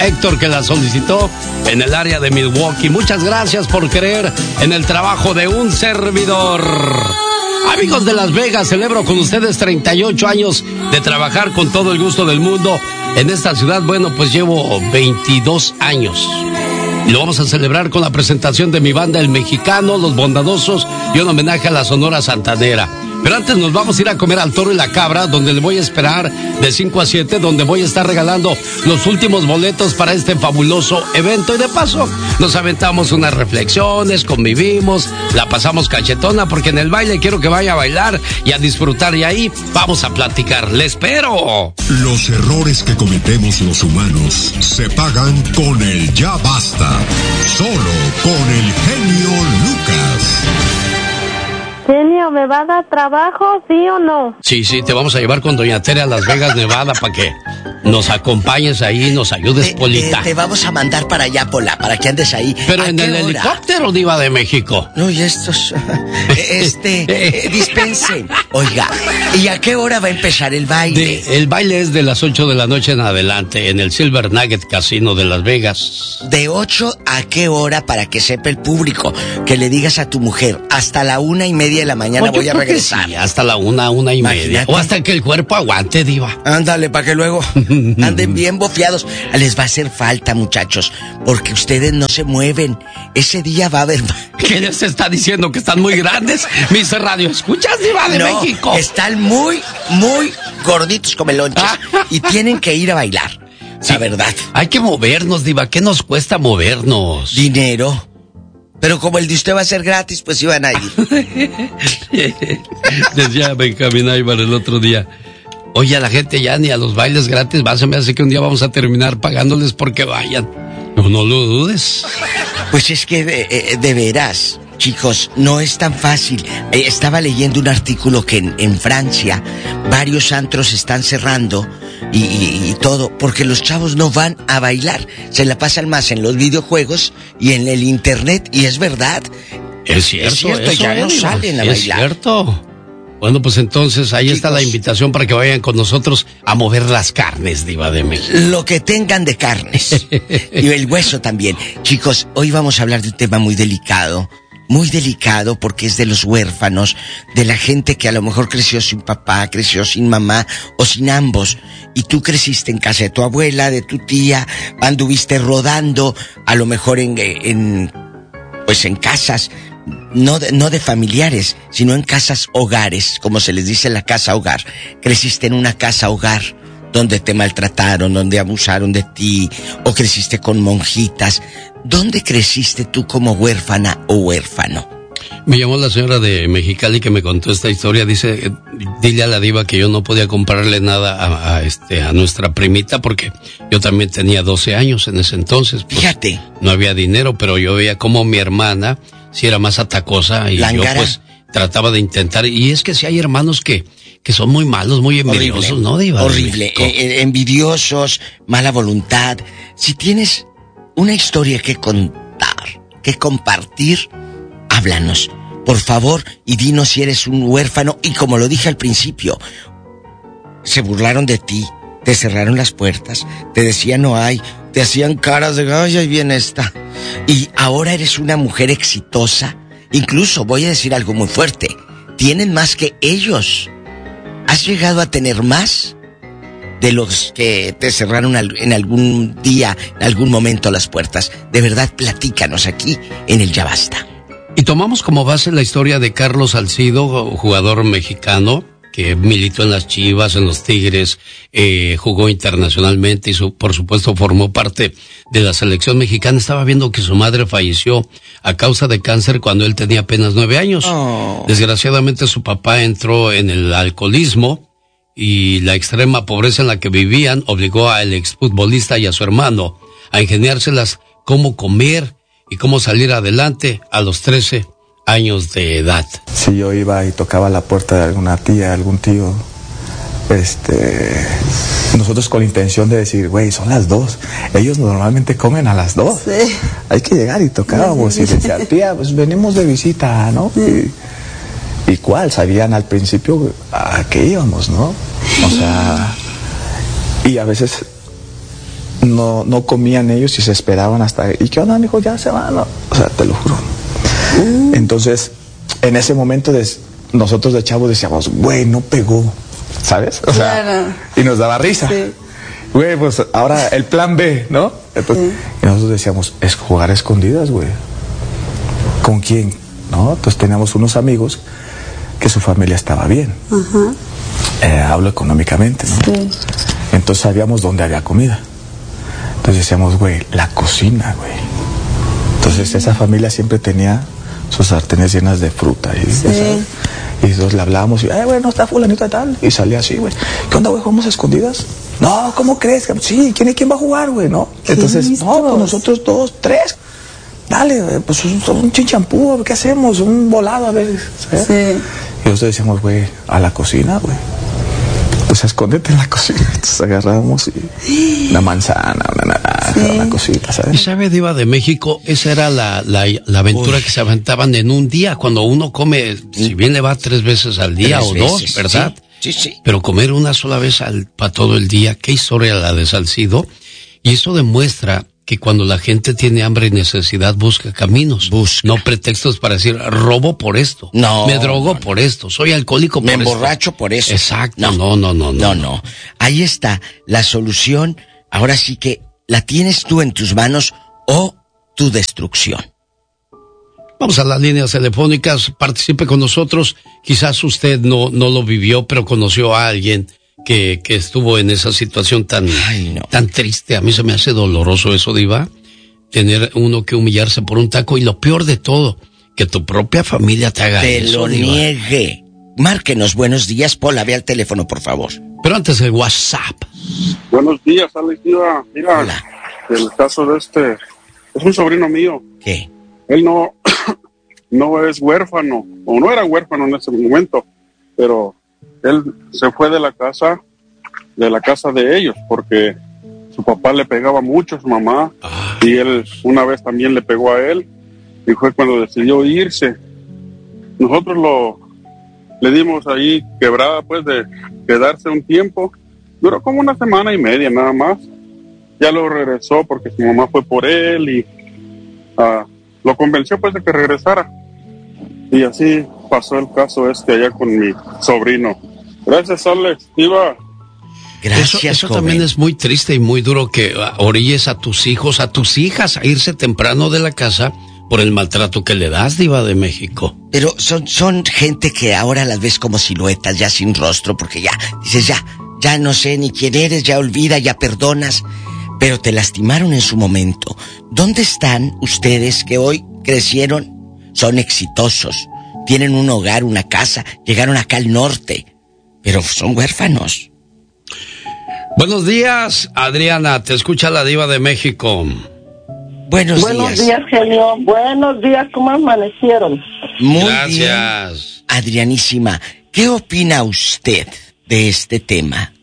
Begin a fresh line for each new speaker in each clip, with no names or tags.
Héctor, que la solicitó en el área de Milwaukee. Muchas gracias por creer en el trabajo de un servidor. Amigos de Las Vegas, celebro con ustedes 38 años de trabajar con todo el gusto del mundo en esta ciudad. Bueno, pues llevo 22 años. Y lo vamos a celebrar con la presentación de mi banda El Mexicano, Los Bondadosos, y un homenaje a la Sonora Santanera. Pero antes nos vamos a ir a comer al Toro y la Cabra, donde le voy a esperar de 5 a 7, donde voy a estar regalando los últimos boletos para este fabuloso evento. Y de paso, nos aventamos unas reflexiones, convivimos, la pasamos cachetona, porque en el baile quiero que vaya a bailar y a disfrutar. Y ahí vamos a platicar. ¡Le espero!
Los errores que cometemos los humanos se pagan con el ya basta. Solo con el genio Lucas.
Genio, ¿me va a dar trabajo, sí o no?
Sí, te vamos a llevar con doña Tere a Las Vegas, Nevada, para que nos acompañes ahí y nos ayudes, Polita.
Te vamos a mandar para allá, Pola, para que andes ahí.
Pero en el helicóptero, Diva de México.
No, y estos... dispensen. Oiga, ¿y a qué hora va a empezar el baile?
El baile es de las 8 de la noche en adelante, en el Silver Nugget Casino de Las Vegas.
¿De 8 a qué hora, para que sepa el público? Que le digas a tu mujer, hasta la 1:30 de la mañana voy a regresar.
Sí, hasta la 1:30. O hasta que el cuerpo aguante, Diva.
Ándale, para que luego anden bien bofiados. Les va a hacer falta, muchachos, porque ustedes no se mueven. Ese día va a haber...
¿Qué les está diciendo? ¿Que están muy grandes? Mis radioescuchas, Diva de México.
Están muy, muy gorditos como lonches y tienen que ir a bailar. Sí, la verdad.
Hay que movernos, Diva. ¿Qué nos cuesta movernos?
Dinero. Pero como el de usted va a ser gratis, pues iban a ir.
Decía Benjamín Aybar el otro día: oye, a la gente ya ni a los bailes gratis va. Se me hace que un día vamos a terminar pagándoles porque vayan. No lo dudes.
Pues es que de veras, chicos, no es tan fácil. Estaba leyendo un artículo que en Francia varios antros están cerrando y todo, porque los chavos no van a bailar. Se la pasan más en los videojuegos y en el internet, y es verdad.
Es cierto, eso,
ya no salen a bailar.
Es cierto. Bueno, pues entonces ahí, chicos, está la invitación para que vayan con nosotros a mover las carnes, Diva de México.
Lo que tengan de carnes. Y el hueso también. Chicos, hoy vamos a hablar de un tema muy delicado porque es de los huérfanos, de la gente que a lo mejor creció sin papá, creció sin mamá o sin ambos, y tú creciste en casa de tu abuela, de tu tía, anduviste rodando, a lo mejor en casas, no de familiares, sino en casas hogares, como se les dice, la casa hogar. Creciste en una casa hogar donde te maltrataron, donde abusaron de ti, o creciste con monjitas. ¿Dónde creciste tú como huérfana o huérfano?
Me llamó la señora de Mexicali que me contó esta historia. Dice, dile a la Diva que yo no podía comprarle nada a nuestra primita, porque yo también tenía 12 años en ese entonces. Pues,
fíjate.
No había dinero, pero yo veía como mi hermana sí era más atacosa y Lángara. Yo pues trataba de intentar. Y es que sí hay hermanos que son muy malos, muy envidiosos,
horrible,
¿no, Diva?
Horrible, envidiosos, mala voluntad. Si tienes una historia que contar, que compartir, háblanos, por favor, y dinos si eres un huérfano. Y como lo dije al principio, se burlaron de ti, te cerraron las puertas, te decían no hay, te hacían caras de ay, ahí viene esta. Y ahora eres una mujer exitosa. Incluso voy a decir algo muy fuerte, tienen más que ellos. ¿Has llegado a tener más de los que te cerraron en algún día, en algún momento las puertas? De verdad, platícanos aquí en el Ya Basta.
Y tomamos como base la historia de Carlos Salcido, jugador mexicano que militó en las Chivas, en los Tigres, jugó internacionalmente y por supuesto formó parte de la selección mexicana. Estaba viendo que su madre falleció a causa de cáncer cuando él tenía apenas 9 años. Oh. Desgraciadamente su papá entró en el alcoholismo y la extrema pobreza en la que vivían obligó al exfutbolista y a su hermano a ingeniárselas cómo comer y cómo salir adelante a los 13 años de edad.
Si yo iba y tocaba la puerta de alguna tía, algún tío, nosotros con la intención de decir, güey, son las 2, ellos normalmente comen a las 2, sí. Hay que llegar, y tocábamos y decía, tía, pues venimos de visita, ¿no? Sí. ¿Y cuál? Sabían al principio a qué íbamos, ¿no? O sea, y a veces no comían ellos y se esperaban hasta... ¿Y qué onda, mijo? Ya se van, ¿no? O sea, te lo juro. Entonces, en ese momento nosotros de chavos decíamos, güey, no pegó, ¿sabes? O sea,
claro.
Y nos daba risa.
Sí.
Güey, pues ahora el plan B, ¿no? Entonces, y nosotros decíamos, es jugar a escondidas, güey. ¿Con quién? ¿No? Entonces teníamos unos amigos que su familia estaba bien. Hablo económicamente, ¿no?
Sí.
Entonces sabíamos dónde había comida. Entonces decíamos, güey, la cocina, güey. Entonces esa familia siempre tenía sus sartenes llenas de fruta. Y,
sí.
Y entonces le hablábamos y, bueno, está fulanito de tal. Y salía así, güey. ¿Qué onda, güey? ¿Jugamos a escondidas? No, ¿cómo crees? Sí, ¿quién va a jugar, güey? ¿No? Entonces, no, pues nosotros 2, 3. Dale, pues un chinchampú, ¿qué hacemos? Un volado, a ver. ¿sabes?
Sí.
Y nosotros decíamos, güey, a la cocina, güey. Pues escóndete en la cocina. Entonces agarramos y una manzana, una naranja, una cosita, ¿sabes?
¿Y sabe, Diva de México? Esa era la aventura que se aventaban en un día. Cuando uno come, si bien le va 3 veces al día
3
o
veces,
2, ¿verdad?
Sí.
Pero comer una sola vez para todo el día, qué historia la de Salcido. Y eso demuestra que cuando la gente tiene hambre y necesidad busca caminos, no pretextos para decir robo por esto, me drogo por esto, soy alcohólico por esto,
me emborracho por eso.
Exacto,
no. Ahí está la solución. Ahora sí que la tienes tú en tus manos o tu destrucción.
Vamos a las líneas telefónicas, participe con nosotros. Quizás usted no lo vivió, pero conoció a alguien que estuvo en esa situación tan triste. A mí se me hace doloroso eso, Diva, tener uno que humillarse por un taco, y lo peor de todo, que tu propia familia te haga eso.
Te lo niegue. Márquenos, buenos días, Pola, ve al teléfono, por favor.
Pero antes el WhatsApp.
Buenos días, Alex Diva. Mira, hola. El caso de es un sobrino mío.
¿Qué?
Él no es huérfano, o no era huérfano en ese momento, pero él se fue de la casa de ellos, porque su papá le pegaba mucho a su mamá, y él una vez también le pegó a él, y fue cuando decidió irse. Nosotros le dimos ahí quebrada, pues, de quedarse un tiempo. Duró como 1 semana y media nada más. Ya lo regresó porque su mamá fue por él y lo convenció, pues, de que regresara. Y así pasó el caso allá con mi sobrino. Gracias, Alex. Diva.
Gracias, eso también es muy triste y muy duro, que orilles a tus hijos, a tus hijas a irse temprano de la casa por el maltrato que le das, Diva de México.
Pero son gente que ahora las ves como siluetas, ya sin rostro, porque ya dices, ya no sé ni quién eres, ya olvida, ya perdonas, pero te lastimaron en su momento. ¿Dónde están ustedes que hoy crecieron, son exitosos, tienen un hogar, una casa, llegaron acá al norte, pero son huérfanos?
Buenos días, Adriana, te escucha la Diva de México.
Buenos
días, genio. Buenos días, ¿cómo amanecieron?
Muy
Gracias.
Bien. Adrianísima, ¿qué opina usted de este tema?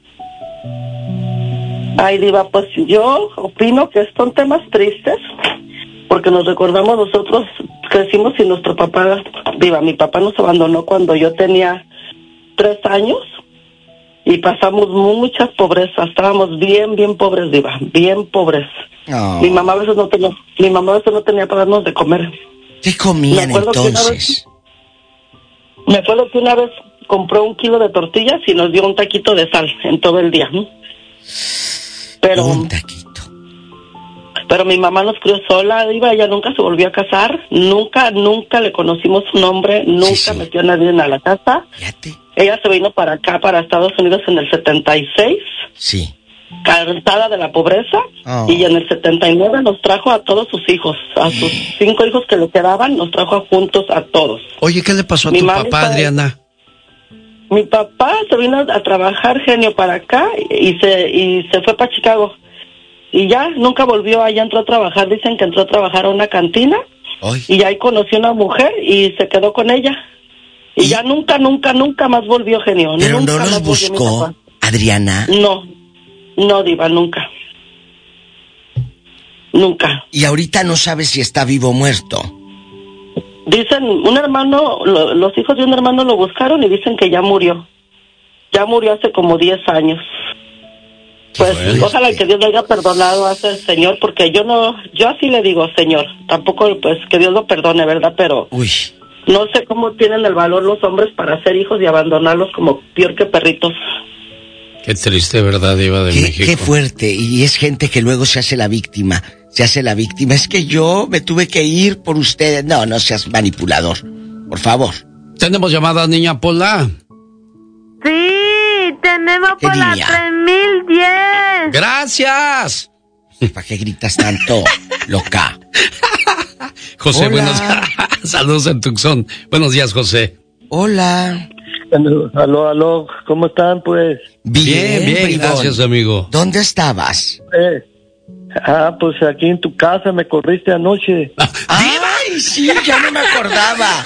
Ay, Diva, pues yo opino que son temas tristes, porque nos recordamos, nosotros crecimos sin nuestro papá. Diva, mi papá nos abandonó cuando yo tenía 3 años y pasamos muchas pobrezas, estábamos bien pobres, Diva, bien pobres.
Oh.
Mi mamá a veces no tenía para darnos de comer.
¿Qué comían entonces?
Me acuerdo que una vez compró 1 kilo de tortillas y nos dio un taquito de sal en todo el día. Pero
un taquito.
Pero mi mamá nos crió sola, Diva, ella nunca se volvió a casar, nunca le conocimos su nombre, nunca metió a nadie a la casa.
Fíjate.
Ella se vino para acá, para Estados Unidos en el 76.
Sí.
Cansada de la pobreza, y en el 79 nos trajo a todos sus hijos, a sus 5 hijos que le quedaban, nos trajo juntos a todos.
Oye, ¿qué le pasó a tu papá, Adriana?
Mi papá se vino a trabajar, genio, para acá y se fue para Chicago. Y ya nunca volvió, allá entró a trabajar, dicen que entró a trabajar a una cantina.
Ay.
Y ahí conoció a una mujer y se quedó con ella. Y ya nunca más volvió, genio.
Pero
nunca
no los buscó, Adriana.
No, Diva, nunca.
Y ahorita no sabes si está vivo o muerto.
Dicen, los hijos de un hermano lo buscaron y dicen que ya murió. Ya murió hace como 10 años. Pues
bueno.
ojalá que Dios le haya perdonado a ese señor, porque yo así le digo, señor, tampoco pues que Dios lo perdone, ¿verdad? Pero
Uy,
no sé cómo tienen el valor los hombres para hacer hijos y abandonarlos como peor que perritos.
Qué triste, ¿verdad, Diva de México?
qué fuerte. Y es gente que luego se hace la víctima. Es que yo me tuve que ir por ustedes. No seas manipulador. Por favor.
¿Tenemos llamada, niña Pola?
Sí, tenemos
¿Qué
por la
niña?
3010.
¡Gracias!
¿Para qué gritas tanto, loca?
José,
Hola.
buenos días. Saludos en Tucson. Buenos días, José.
Hola.
Aló, ¿cómo están, pues?
Bien,
bribón.
gracias, amigo.
¿Dónde estabas?
Pues aquí en tu casa me corriste anoche.
¡Ay, sí! Ya no me acordaba.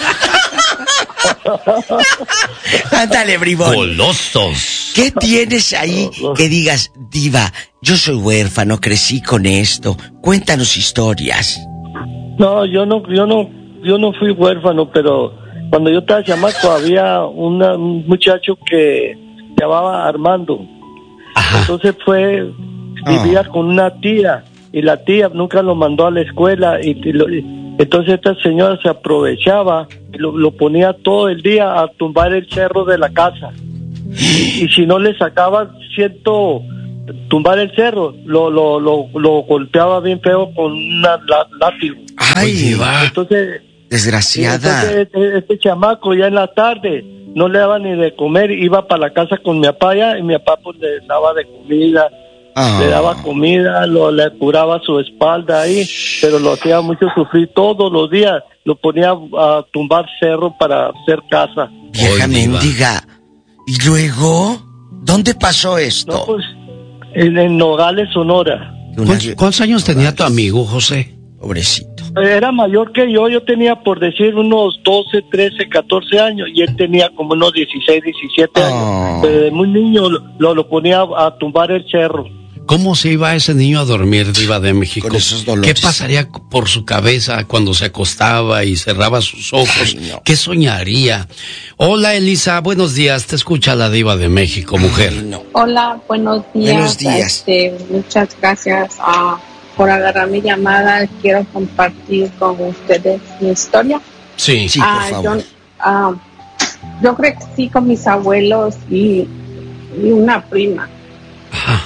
Ándale, bribón.
Golosos.
¿Qué tienes ahí que digas, Diva, yo soy huérfano, crecí con esto? Cuéntanos historias.
No, yo no fui huérfano, pero cuando yo estaba chamaco había un muchacho que se llamaba Armando.
Ajá.
Entonces vivía con una tía y la tía nunca lo mandó a la escuela entonces esta señora se aprovechaba y lo ponía todo el día a tumbar el cerro de la casa. Y si no le sacaba tumbar el cerro, lo golpeaba bien feo con una látigo.
Ay, Diva,
Entonces
desgraciada.
este chamaco ya en la tarde no le daba ni de comer, iba para la casa con mi papá allá y mi papá pues le daba de comida, le daba comida, le curaba su espalda ahí, pero lo hacía mucho sufrir todos los días, lo ponía a tumbar cerro para hacer casa.
Vieja
Ay, Diva.
mendiga. ¿Y luego? ¿Dónde pasó esto?
No, pues en Nogales, Sonora.
¿Cuántos años tenía tu amigo, José?
Pobrecito.
Era mayor que yo tenía por decir unos 12, 13, 14 años y él tenía como unos 16, 17 años. Desde muy niño lo ponía a tumbar el cerro.
¿Cómo se iba ese niño a dormir, Diva de México?
Con esos dolores.
¿Qué pasaría por su cabeza cuando se acostaba y cerraba sus ojos?
Ay, no.
¿Qué soñaría? Hola, Elisa, buenos días. Te escucha la Diva de México, mujer.
Ay, no.
Hola, buenos días.
Buenos días.
Muchas gracias por agarrar mi llamada. Quiero compartir con ustedes mi historia.
Sí.
Sí, por favor.
Yo crecí con mis abuelos y una prima.
Ajá.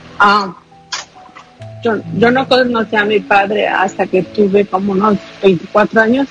Yo no conocí a mi padre hasta que tuve como unos 24 años.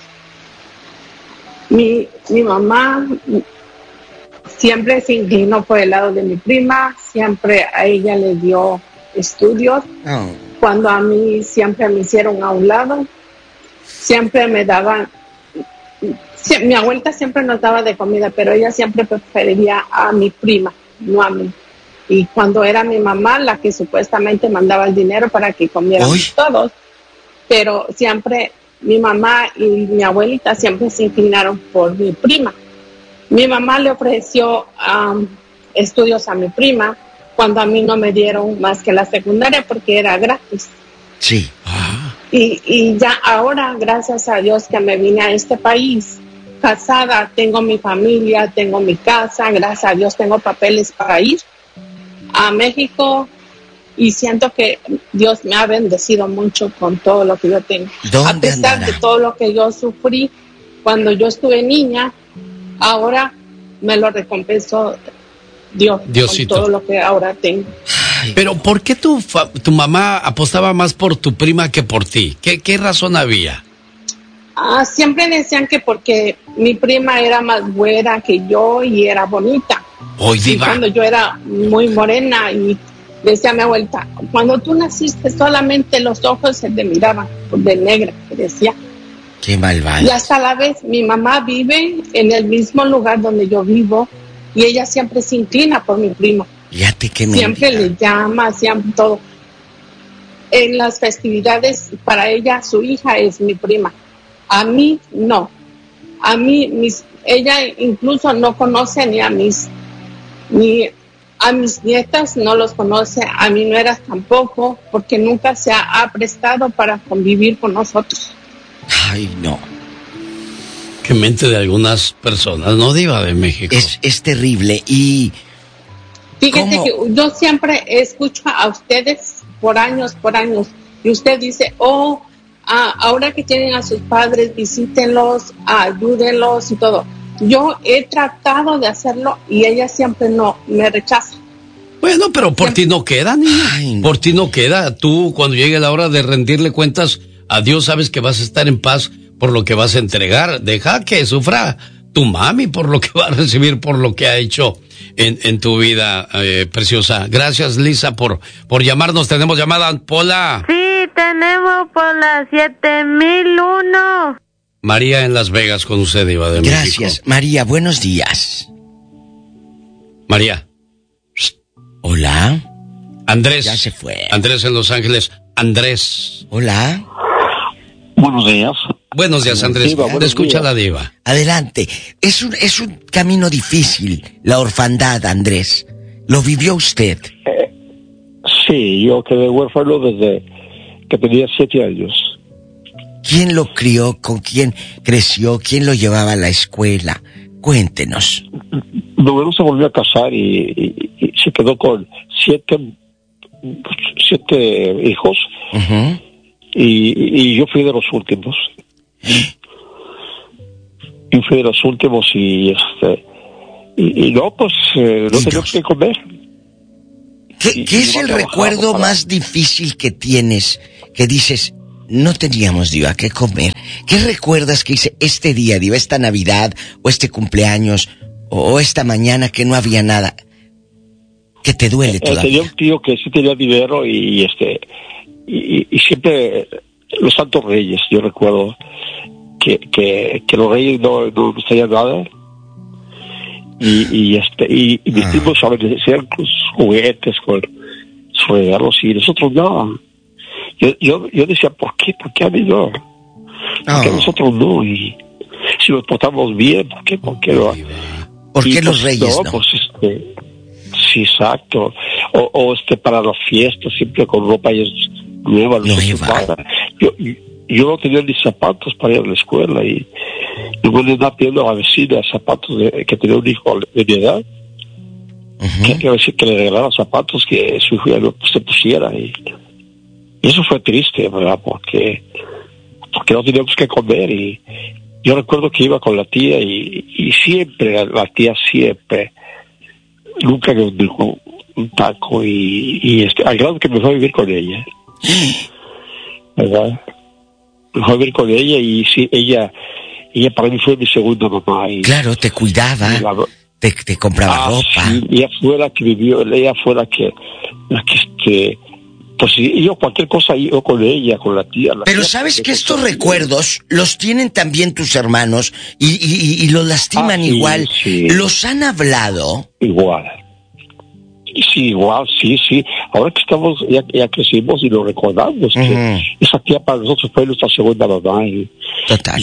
Mi mamá siempre se inclinó por el lado de mi prima, siempre a ella le dio estudios. Cuando a mí siempre me hicieron a un lado, siempre me daban, mi abuelita siempre nos daba de comida, pero ella siempre prefería a mi prima, no a mí. Y cuando era mi mamá la que supuestamente mandaba el dinero para que comiéramos todos, pero siempre mi mamá y mi abuelita siempre se inclinaron por mi prima. Mi mamá le ofreció estudios a mi prima cuando a mí no me dieron más que la secundaria porque era gratis.
Sí.
Y ya ahora, gracias a Dios que me vine a este país, casada, tengo mi familia, tengo mi casa, gracias a Dios tengo papeles para ir a México y siento que Dios me ha bendecido mucho con todo lo que yo tengo. A pesar de todo lo que yo sufrí cuando yo estuve niña, ahora me lo recompensó Diosito con todo lo que ahora tengo.
Pero ¿por qué tu mamá apostaba más por tu prima que por ti? ¿Qué razón había?
Siempre decían que porque mi prima era más güera que yo y era bonita. Y cuando yo era muy morena y decía mi abuelita, cuando tú naciste solamente los ojos se te miraban de negra, decía.
Qué malvada.
Y hasta la vez mi mamá vive en el mismo lugar donde yo vivo y ella siempre se inclina por mi primo.
Fíjate que
siempre le llama, siempre todo. En las festividades para ella su hija es mi prima. A mí no. A mí ella incluso no conoce ni a mis nietas, no los conoce, a mis nueras tampoco, porque nunca se ha prestado para convivir con nosotros.
Ay, no.
Qué mente de algunas personas, ¿no, Diva de México?
Es terrible. Y
Fíjate que yo siempre escucho a ustedes por años, y usted dice, ahora que tienen a sus padres, visítenlos, ayúdenlos y todo. Yo he tratado de hacerlo y ella siempre no, me rechaza.
Bueno, pero por ti no queda, niña. Por ti no queda. Tú, cuando llegue la hora de rendirle cuentas a Dios, sabes que vas a estar en paz por lo que vas a entregar. Deja que sufra tu mami por lo que va a recibir, por lo que ha hecho en tu vida, preciosa. Gracias, Lisa, por llamarnos. Tenemos llamada, Pola.
Sí, tenemos Pola 7001.
María en Las Vegas con usted, Diva de México.
Gracias, María. Buenos días.
María.
Hola.
Andrés.
Ya se fue.
Andrés en Los Ángeles. Andrés.
Hola.
Buenos días.
Buenos días, Andrés.
Diva,
Te escucha la Diva.
Adelante. Es un camino difícil, la orfandad, Andrés. ¿Lo vivió usted?
Sí, yo quedé huérfano desde que tenía 7 años.
¿Quién lo crió? ¿Con quién creció? ¿Quién lo llevaba a la escuela? Cuéntenos.
Mi abuelo se volvió a casar y se quedó con 7 hijos.
Uh-huh.
Y yo fui de los últimos. Yo fui de los últimos y no, pues no tenía que comer.
¿Qué es el recuerdo más difícil que tienes? Que dices, no teníamos, Diva, que comer. ¿Qué recuerdas que hice este día, Diva, esta Navidad, o este cumpleaños, o esta mañana que no había nada? Que te duele todavía.
Tenía un tío que sí tenía dinero y siempre los santos reyes, yo recuerdo que los reyes no nos traían nada. Y mis primos saben hacer sus juguetes con sus regalos y nosotros no. Yo decía, ¿por qué a mí no? ¿Por qué a nosotros no? Y si nos portamos bien, ¿por qué no?
¿Por qué los reyes no?
Pues sí, exacto. O para las fiestas siempre con ropa nueva. Yo no tenía ni zapatos para ir a la escuela y yo me andaba pidiendo a la vecina zapatos que tenía un hijo de mi edad. Uh-huh. Que le regalara zapatos que su hijo ya no se pusiera y eso fue triste, ¿verdad? Porque no teníamos que comer y yo recuerdo que iba con la tía y siempre, la tía siempre, nunca me dijo un taco y al grado que me fue a vivir con ella, ¿verdad? Me fue a vivir con ella y sí, ella para mí fue mi segunda mamá.
Claro, te cuidaba, te compraba ropa.
Sí, ella fue la que vivió, ella fue la que pues yo cualquier cosa yo con ella, con la tía.
Pero sabes que estos recuerdos los tienen también tus hermanos y los lastiman igual.
Sí.
¿Los han hablado?
Igual. Sí, igual, sí. Ahora que estamos, ya crecimos y lo recordamos, que esa tía para nosotros fue nuestra segunda mamá.
Total.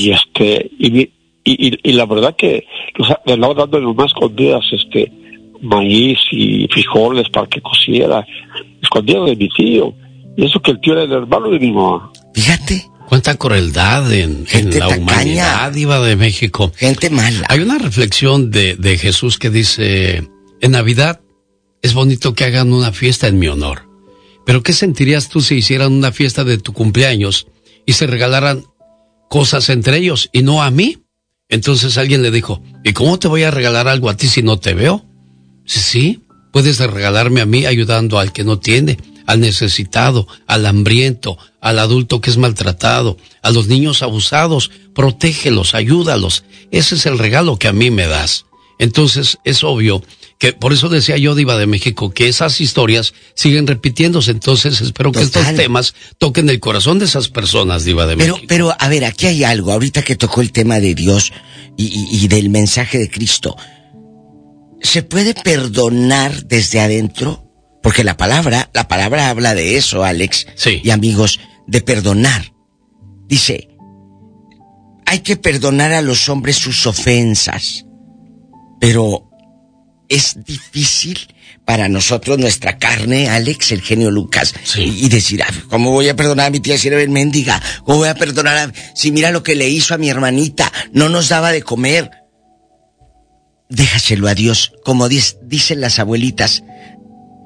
Y la verdad que le andaba dando nomás escondidas, maíz y frijoles para que cociera, escondidas de mi tío. Y eso que el tío era el hermano de mi mamá.
Fíjate.
Cuánta crueldad en la humanidad, Diva de México.
Gente mala.
Hay una reflexión de Jesús que dice, en Navidad es bonito que hagan una fiesta en mi honor. Pero ¿qué sentirías tú si hicieran una fiesta de tu cumpleaños y se regalaran cosas entre ellos y no a mí? Entonces alguien le dijo, ¿y cómo te voy a regalar algo a ti si no te veo? Sí, puedes regalarme a mí ayudando al que no tiene, al necesitado, al hambriento, al adulto que es maltratado, a los niños abusados. Protégelos, ayúdalos. Ese es el regalo que a mí me das. Entonces es obvio que por eso decía yo, Diva de México, que esas historias siguen repitiéndose. Entonces espero que estos temas toquen el corazón de esas personas, Diva de México.
Pero a ver, aquí hay algo. Ahorita que tocó el tema de Dios y del mensaje de Cristo, ¿se puede perdonar desde adentro? Porque la palabra habla de eso, Alex.
Sí.
Y amigos, de perdonar. Dice, hay que perdonar a los hombres sus ofensas. Pero es difícil para nosotros, nuestra carne, Alex, el genio Lucas, y decir, ¿cómo voy a perdonar a mi tía si era mendiga? ¿Cómo voy a perdonar si mira lo que le hizo a mi hermanita? No nos daba de comer. Déjaselo a Dios. Como dicen las abuelitas,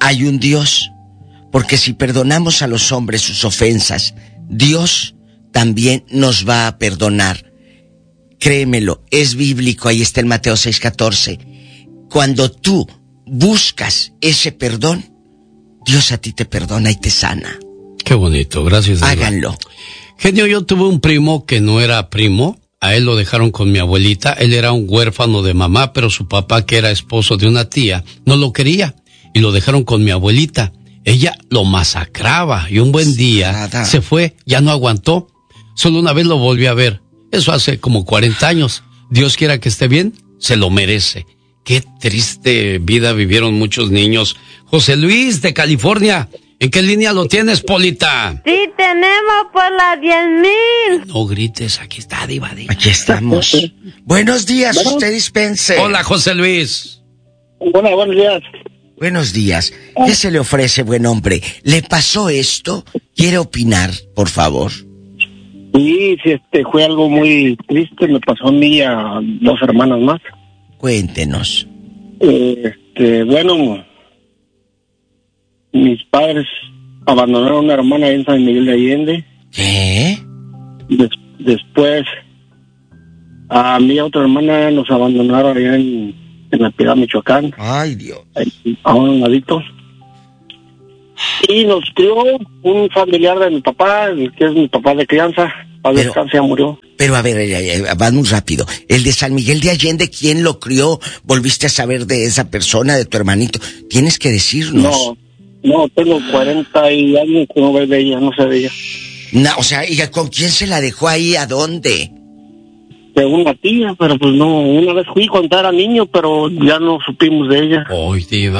hay un Dios. Porque si perdonamos a los hombres sus ofensas, Dios también nos va a perdonar. Créemelo, es bíblico, ahí está en Mateo 6:14. Cuando tú buscas ese perdón, Dios a ti te perdona y te sana.
Qué bonito, gracias.
Háganlo.
Genio, yo tuve un primo que no era primo. A él lo dejaron con mi abuelita. Él era un huérfano de mamá, pero su papá, que era esposo de una tía, no lo quería y lo dejaron con mi abuelita. Ella lo masacraba y un buen día se fue, ya no aguantó. Solo una vez lo volví a ver. Eso hace como 40 años. Dios quiera que esté bien, se lo merece. Qué triste vida vivieron muchos niños. José Luis de California, ¿en qué línea lo tienes, Polita?
Sí, tenemos por las 10,000.
No grites, aquí está, Diva.
Aquí estamos. Buenos días, usted dispense.
Hola, José Luis.
Buenos días.
Buenos días. ¿Qué se le ofrece, buen hombre? ¿Le pasó esto? ¿Quiere opinar, por favor?
Sí, fue algo muy triste. Me pasó a mí y a 2 hermanas más.
Cuéntenos.
Bueno, mis padres abandonaron a una hermana en San Miguel de Allende.
¿Qué?
Después, a mí y a otra hermana nos abandonaron allá en La Piedad, Michoacán.
Ay, Dios.
A un ladito. Y nos crió un familiar de mi papá, que es mi papá de crianza. A descansar, ya murió.
Pero a ver, va muy rápido. El de San Miguel de Allende, ¿quién lo crió? ¿Volviste a saber de esa persona, de tu hermanito? Tienes que decirnos.
No, tengo 40 años que no veo de ella, no sé de ella.
No, o sea, ¿y con quién se la dejó ahí? ¿A dónde?
De una tía, pero pues no. Una vez fui cuando era niño, pero ya no supimos de ella.
Ay, Diva.